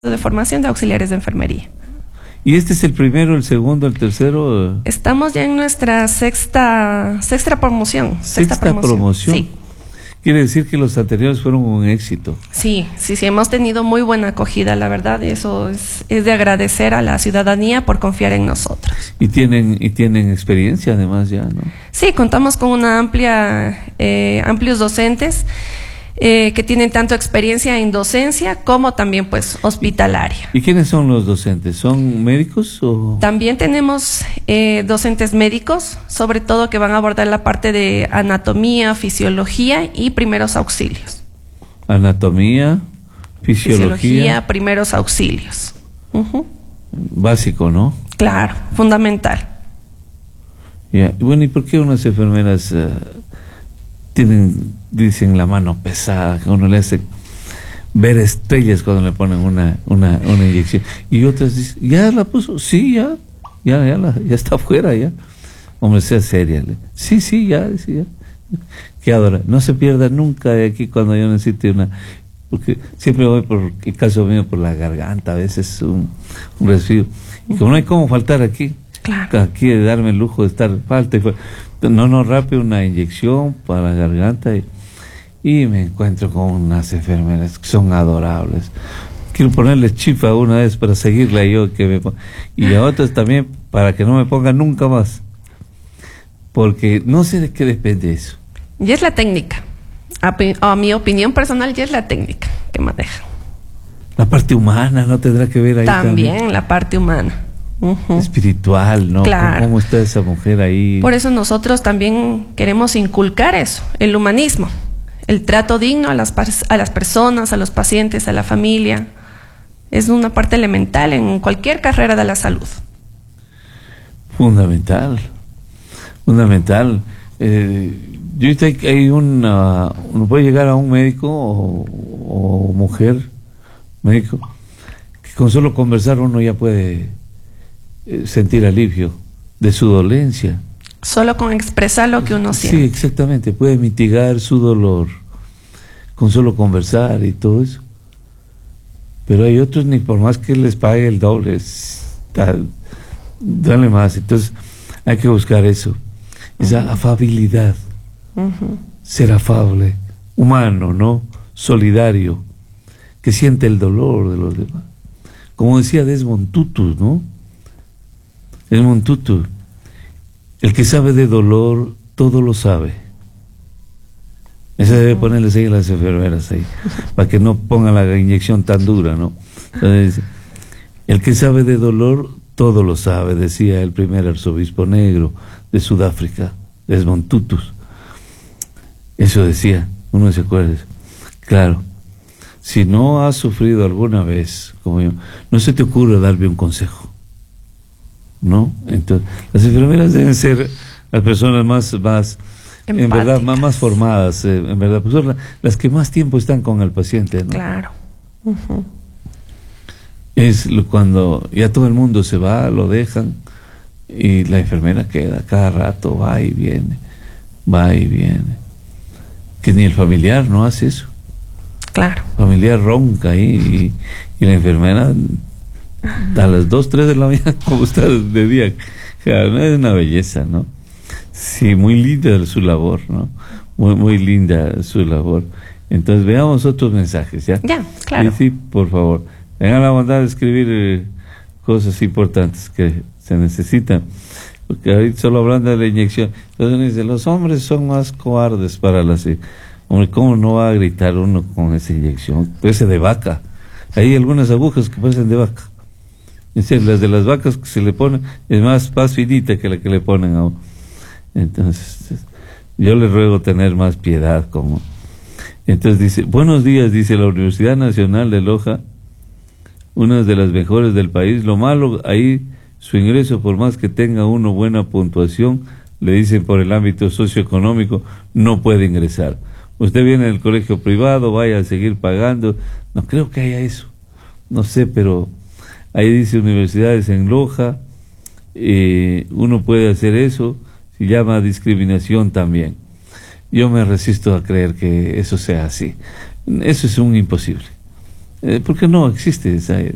de formación de auxiliares de enfermería. ¿Y este es el primero, el segundo, el tercero? Estamos ya en nuestra sexta promoción. ¿Sexta promoción? Sí. Quiere decir que los anteriores fueron un éxito. Sí, hemos tenido muy buena acogida, la verdad, y eso es de agradecer a la ciudadanía por confiar en nosotros. Y tienen experiencia además ya, ¿no? Sí, contamos con una amplios docentes que tienen tanto experiencia en docencia como también pues hospitalaria. ¿Y quiénes son los docentes? ¿Son médicos o...? También tenemos docentes médicos, sobre todo que van a abordar la parte de anatomía, fisiología y primeros auxilios. Anatomía, fisiología, primeros auxilios. Básico, ¿no? Claro, fundamental. Ya. Bueno, ¿y por qué unas enfermeras dicen la mano pesada, que uno le hace ver estrellas cuando le ponen una inyección? Y otras dicen, ¿ya la puso? Sí, ya está afuera, ya. Hombre, sea seria. Sí, ya. Que ahora, no se pierda nunca de aquí cuando yo necesite porque siempre voy por el caso mío por la garganta, a veces un resfrío. Y como no hay cómo faltar aquí, claro. Aquí de darme el lujo de estar falta y no rápido una inyección para la garganta y me encuentro con unas enfermeras que son adorables. Quiero ponerles chip a una vez para seguirla yo y a otras también para que no me pongan nunca más, porque no sé de qué depende eso. Y es la técnica, a mi opinión personal, ya es la técnica que maneja. La parte humana no tendrá que ver ahí también la parte humana. Espiritual, ¿no? Claro. ¿Cómo está esa mujer ahí? Por eso nosotros también queremos inculcar eso, el humanismo, el trato digno a las personas, a los pacientes, a la familia. Es una parte elemental en cualquier carrera de la salud. Fundamental. Yo hay uno puede llegar a un médico o mujer, médico, que con solo conversar uno ya puede sentir alivio de su dolencia. Solo con expresar lo que uno siente. Sí, exactamente, puede mitigar su dolor con solo conversar y todo eso. Pero hay otros, ni por más que les pague el doble, dale más. Entonces hay que buscar eso, esa afabilidad, ser afable, humano, ¿no? Solidario, que siente el dolor de los demás. Como decía Desmond Tutu, ¿no? Desmond Tutu, el que sabe de dolor, todo lo sabe. Esa debe ponerles ahí a las enfermeras ahí, para que no pongan la inyección tan dura, ¿no? Entonces, el que sabe de dolor, todo lo sabe, decía el primer arzobispo negro de Sudáfrica, Desmond Tutu. Eso decía, uno se acuerda. Claro, si no has sufrido alguna vez, como yo, no se te ocurre darme un consejo, ¿no? Entonces, las enfermeras deben ser las personas más en verdad, más formadas, en verdad, pues son las que más tiempo están con el paciente, ¿no? Claro. Es cuando ya todo el mundo se va, lo dejan, y la enfermera queda cada rato, va y viene, que ni el familiar no hace eso. Claro. El familiar ronca ahí y la enfermera a las 2, 3 de la mañana, como está de día. Es una belleza, ¿no? Sí, muy linda su labor, ¿no? Muy linda su labor. Entonces veamos otros mensajes, ¿ya? Ya, claro. Sí, por favor. Tengan la bondad de escribir cosas importantes que se necesitan. Porque ahorita solo hablando de la inyección. Entonces uno dice, los hombres son más cobardes para las... Hombre, ¿cómo no va a gritar uno con esa inyección? Parece de vaca. Hay algunas agujas que parecen de vaca. Es decir, las de las vacas que se le ponen es más finita que la que le ponen a uno. Entonces, yo le ruego tener más piedad. Entonces dice, buenos días, dice la Universidad Nacional de Loja, una de las mejores del país. Lo malo, ahí su ingreso, por más que tenga uno buena puntuación, le dicen por el ámbito socioeconómico, no puede ingresar. Usted viene del colegio privado, vaya a seguir pagando. No creo que haya eso. No sé, pero ahí dice universidades en Loja, uno puede hacer eso, se llama discriminación también. Yo me resisto a creer que eso sea así. Eso es un imposible. Porque no existe esa